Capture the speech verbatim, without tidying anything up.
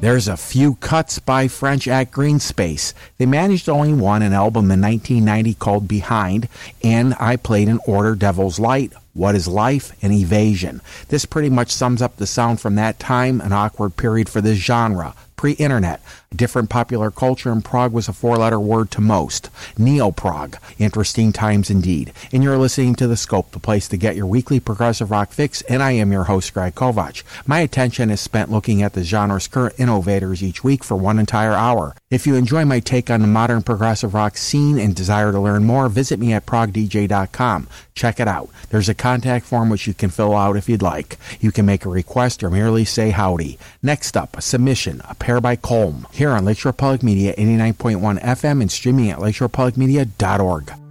There's a few cuts by French at Greenspace. They managed only one, an album in nineteen ninety called Behind, and I played in order Devil's Light, What is Life, and Evasion. This pretty much sums up the sound from that time, an awkward period for this genre. Pre-internet, different popular culture in Prague was a four-letter word to most. Neo-Prague, interesting times indeed. And you're listening to The Scope, the place to get your weekly progressive rock fix, and I am your host, Greg Kovac. My attention is spent looking at the genre's current innovators each week for one entire hour. If you enjoy my take on the modern progressive rock scene and desire to learn more, visit me at prog d j dot com. Check it out. There's a contact form which you can fill out if you'd like. You can make a request or merely say howdy. Next up, a submission, a pair by Colm, here on Lakeshore Public Media eighty-nine point one F M and streaming at lakeshore public media dot org.